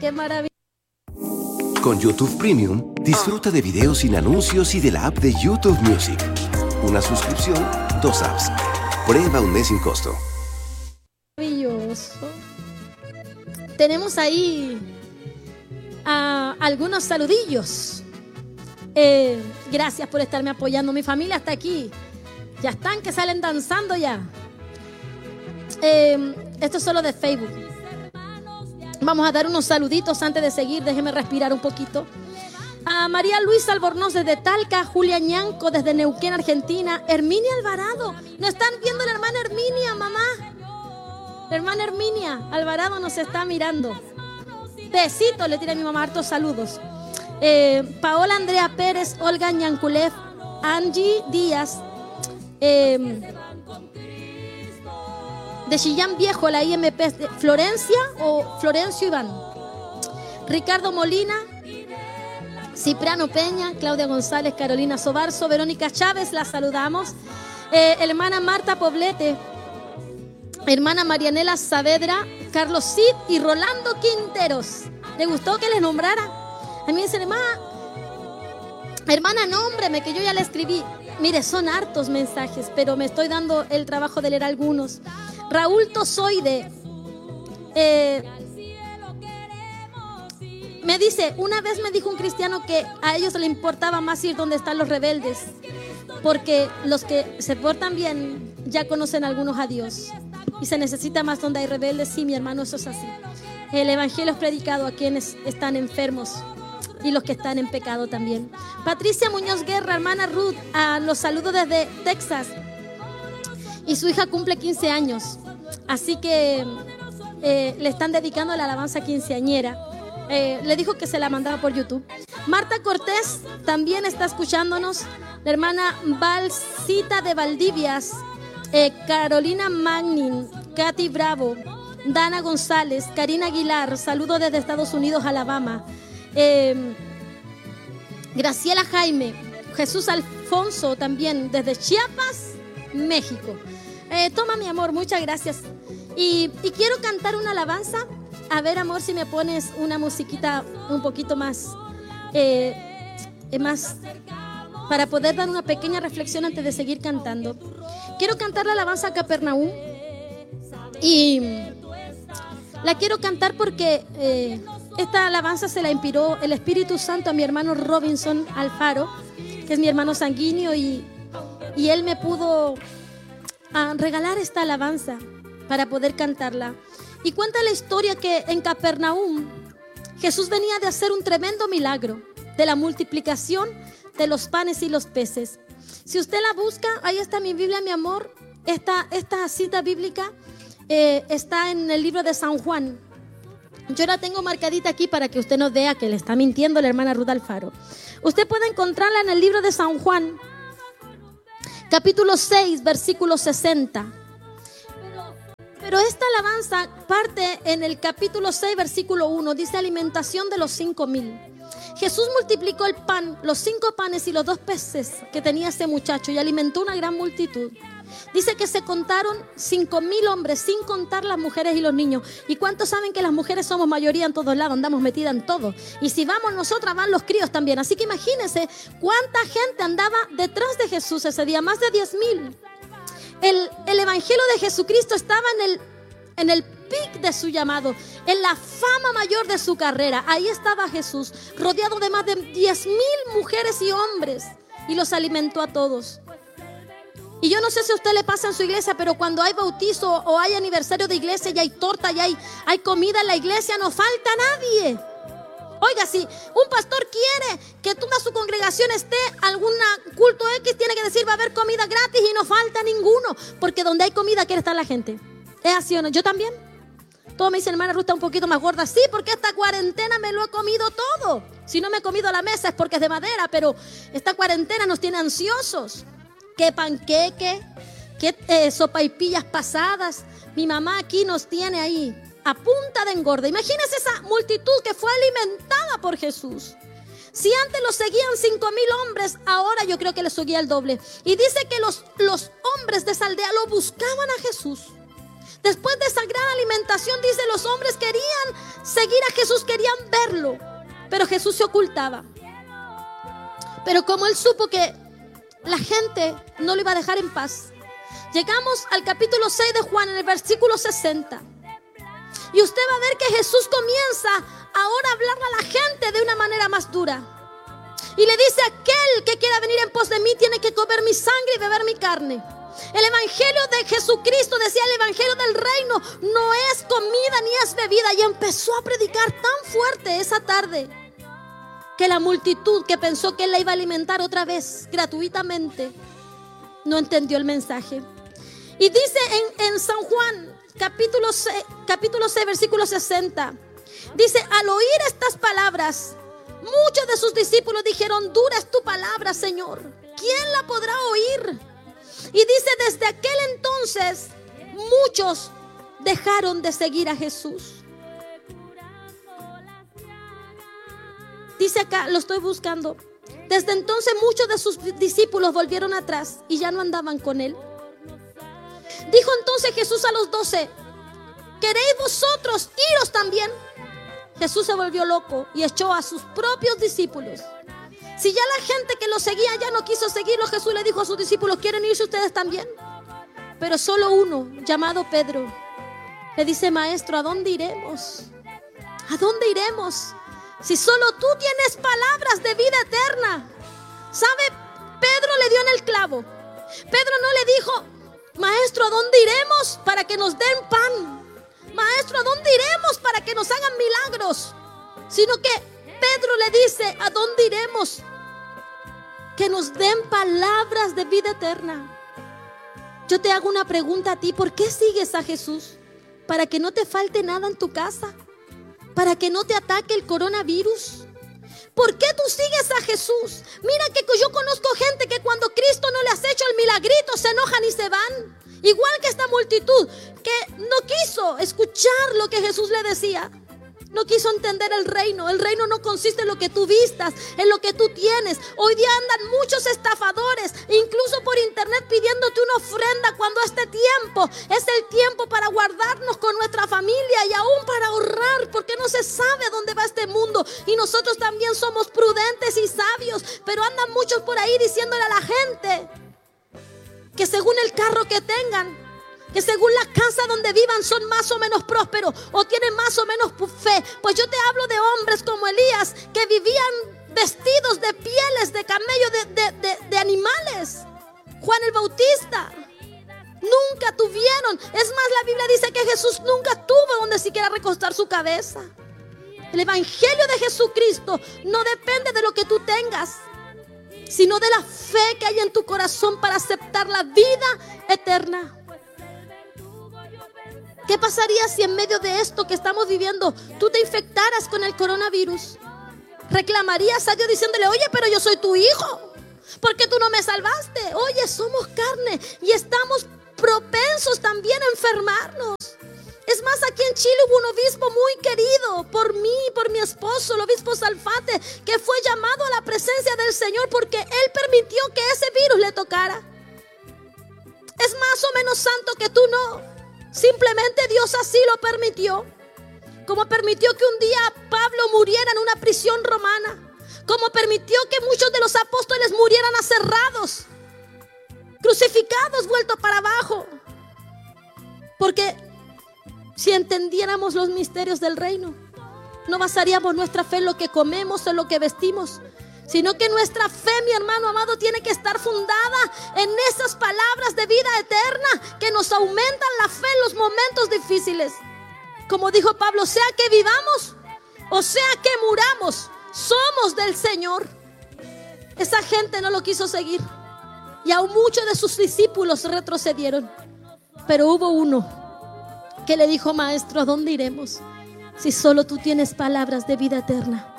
qué maravilla. Con YouTube Premium, disfruta de videos sin anuncios y de la app de YouTube Music. Una suscripción, 2 apps. Prueba un mes sin costo. Maravilloso. Tenemos ahí algunos saludillos. Gracias por estarme apoyando. Mi familia está aquí. Ya están que salen danzando ya. Esto es solo de Facebook. Vamos a dar unos saluditos antes de seguir. Déjeme respirar un poquito. A María Luisa Albornoz desde Talca, Julia Ñanco desde Neuquén, Argentina, Herminia Alvarado. Nos están viendo la hermana Herminia, mamá. La hermana Herminia Alvarado nos está mirando. Besito le tira a mi mamá, hartos saludos. Paola Andrea Pérez, Olga Ñanculev, Angie Díaz, de Chillán Viejo, la IMP, Florencia o Florencio Iván, Ricardo Molina, Cipriano Peña, Claudia González, Carolina Sobarzo, Verónica Chávez, la saludamos. Hermana Marta Poblete, hermana Marianela Saavedra, Carlos Cid y Rolando Quinteros. ¿Le gustó que les nombrara? A mí dice, hermana, nómbreme, que yo ya le escribí. Mire, son hartos mensajes, pero me estoy dando el trabajo de leer algunos. Raúl Tozoide me dice, una vez me dijo un cristiano que a ellos le importaba más ir donde están los rebeldes, porque los que se portan bien ya conocen algunos a Dios, y se necesita más donde hay rebeldes. Sí, mi hermano, eso es así. El evangelio es predicado a quienes están enfermos y los que están en pecado también. Patricia Muñoz Guerra, hermana Ruth, los saludo desde Texas, y su hija cumple 15 años, así que le están dedicando la alabanza quinceañera. Le dijo que se la mandaba por YouTube. Marta Cortés también está escuchándonos. La hermana Valcita de Valdivias, Carolina Magnin, Katy Bravo, Dana González, Karina Aguilar, saludo desde Estados Unidos, Alabama. Graciela Jaime, Jesús Alfonso también desde Chiapas, México. Toma, mi amor, muchas gracias. Y quiero cantar una alabanza. A ver, amor, si me pones una musiquita un poquito más, más para poder dar una pequeña reflexión antes de seguir cantando. Quiero cantar la alabanza a Capernaum, y la quiero cantar porque esta alabanza se la inspiró el Espíritu Santo a mi hermano Robinson Alfaro, que es mi hermano sanguíneo, y él me pudo regalar esta alabanza para poder cantarla. Y cuenta la historia que en Capernaum Jesús venía de hacer un tremendo milagro de la multiplicación de los panes y los peces. Si usted la busca, ahí está mi Biblia, mi amor. Esta cita bíblica está en el libro de San Juan. Yo la tengo marcadita aquí para que usted no vea que le está mintiendo la hermana Ruth Alfaro. Usted puede encontrarla en el libro de San Juan, capítulo 6, versículo 60. Pero esta alabanza parte en el capítulo 6, versículo 1. Dice alimentación de los 5,000. Jesús multiplicó el pan, los 5 panes y los 2 peces que tenía ese muchacho, y alimentó una gran multitud. Dice que se contaron 5,000 hombres, sin contar las mujeres y los niños. ¿Y cuántos saben que las mujeres somos mayoría en todos lados? Andamos metidas en todo. Y si vamos nosotras, van los críos también. Así que imagínense cuánta gente andaba detrás de Jesús ese día, más de 10,000. El evangelio de Jesucristo estaba en el pic de su llamado, en la fama mayor de su carrera. Ahí estaba Jesús, rodeado de más de 10,000 mujeres y hombres, y los alimentó a todos. Y yo no sé si a usted le pasa en su iglesia, pero cuando hay bautizo o hay aniversario de iglesia y hay torta y hay comida en la iglesia, no falta nadie. Oiga, si un pastor quiere que toda su congregación esté algún culto X, tiene que decir va a haber comida gratis, y no falta ninguno, porque donde hay comida quiere estar la gente. ¿Es así o no? Yo también. Todos me dicen, hermana Ruth está un poquito más gorda. Sí, porque esta cuarentena me lo he comido todo. Si no me he comido la mesa es porque es de madera, pero esta cuarentena nos tiene ansiosos. ¿Qué panqueque? ¿Qué sopaipillas pasadas? Mi mamá aquí nos tiene ahí a punta de engorda. Imagínense esa multitud que fue alimentada por Jesús. Si antes lo seguían 5,000 hombres, ahora yo creo que le seguía el doble. Y dice que los hombres de esa aldea lo buscaban a Jesús. Después de esa gran alimentación, dice, los hombres querían seguir a Jesús, querían verlo, pero Jesús se ocultaba. Pero como él supo que la gente no lo iba a dejar en paz, llegamos al capítulo 6 de Juan, en el versículo 60. Y usted va a ver que Jesús comienza ahora a hablarle a la gente de una manera más dura. Y le dice: aquel que quiera venir en pos de mí tiene que comer mi sangre y beber mi carne. El evangelio de Jesucristo, decía, el evangelio del reino no es comida ni es bebida. Y empezó a predicar tan fuerte esa tarde que la multitud, que pensó que él la iba a alimentar otra vez gratuitamente, no entendió el mensaje. Y dice en San Juan capítulo 6 versículo 60, dice: al oír estas palabras, muchos de sus discípulos dijeron: dura es tu palabra, Señor, ¿quién la podrá oír? Y dice: desde aquel entonces muchos dejaron de seguir a Jesús. Dice acá, lo estoy buscando. Desde entonces muchos de sus discípulos volvieron atrás y ya no andaban con él. Dijo entonces Jesús a los 12: ¿queréis vosotros iros también? Jesús se volvió loco y echó a sus propios discípulos. Si ya la gente que lo seguía ya no quiso seguirlo, Jesús le dijo a sus discípulos: ¿quieren irse ustedes también? Pero solo uno, llamado Pedro, le dice: maestro, ¿a dónde iremos? ¿A dónde iremos? Si solo tú tienes palabras de vida eterna. ¿Sabe? Pedro le dio en el clavo. Pedro no le dijo: maestro, ¿a dónde iremos para que nos den pan? Maestro, ¿a dónde iremos para que nos hagan milagros? Sino que Pedro le dice: ¿a dónde iremos? Que nos den palabras de vida eterna. Yo te hago una pregunta a ti: ¿por qué sigues a Jesús? ¿Para que no te falte nada en tu casa? ¿Para que no te ataque el coronavirus? ¿Por qué tú sigues a Jesús? Mira que yo conozco gente que cuando Cristo no le has hecho el milagrito se enojan y se van. Igual que esta multitud que no quiso escuchar lo que Jesús le decía. No quiso entender el reino. El reino no consiste en lo que tú vistas, en lo que tú tienes. Hoy día andan muchos estafadores, incluso por internet, pidiéndote una ofrenda, cuando este tiempo es el tiempo para guardarnos con nuestra familia y aún para ahorrar, porque no se sabe a dónde va este mundo. Y nosotros también somos prudentes y sabios, pero andan muchos por ahí diciéndole a la gente que según el carro que tengan, que según la casa donde vivan son más o menos prósperos o tienen más o menos fe. Pues yo te hablo de hombres como Elías, que vivían vestidos de pieles de camello, de animales. Juan el Bautista, nunca tuvieron. Es más, la Biblia dice que Jesús nunca tuvo donde siquiera recostar su cabeza. El evangelio de Jesucristo no depende de lo que tú tengas, sino de la fe que hay en tu corazón para aceptar la vida eterna. ¿Qué pasaría si en medio de esto que estamos viviendo tú te infectaras con el coronavirus? ¿Reclamarías a Dios diciéndole: oye, pero yo soy tu hijo, ¿por qué tú no me salvaste? Oye, somos carne y estamos propensos también a enfermarnos. Es más, aquí en Chile hubo un obispo muy querido por mí, por mi esposo, el obispo Salfate, que fue llamado a la presencia del Señor porque él permitió que ese virus le tocara. Es más o menos santo que tú, no. Simplemente Dios así lo permitió. Como permitió que un día Pablo muriera en una prisión romana. Como permitió que muchos de los apóstoles murieran aserrados, crucificados, vueltos para abajo. Porque si entendiéramos los misterios del reino, no basaríamos nuestra fe en lo que comemos o en lo que vestimos, sino que nuestra fe, mi hermano amado, tiene que estar fundada en esas palabras de vida eterna que nos aumentan la fe en los momentos difíciles. Como dijo Pablo: sea que vivamos o sea que muramos, somos del Señor. Esa gente no lo quiso seguir y aún muchos de sus discípulos retrocedieron. Pero hubo uno que le dijo: maestro, ¿a dónde iremos si solo tú tienes palabras de vida eterna?